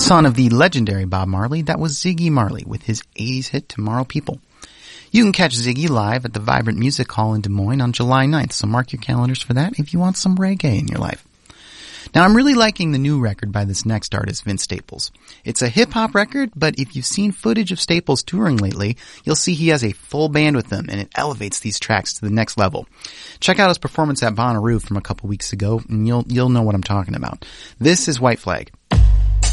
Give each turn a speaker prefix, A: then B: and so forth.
A: Son of the legendary Bob Marley, that was Ziggy Marley with his 80s hit Tomorrow People. You can catch Ziggy live at the Vibrant Music Hall in Des Moines on July 9th, so mark your calendars for that if you want some reggae in your life. Now, I'm really liking the new record by this next artist, Vince Staples. It's a hip-hop record, but if you've seen footage of Staples touring lately, you'll see he has a full band with him, and it elevates these tracks to the next level. Check out his performance at Bonnaroo from a couple weeks ago, and you'll know what I'm talking about. This is White Flag.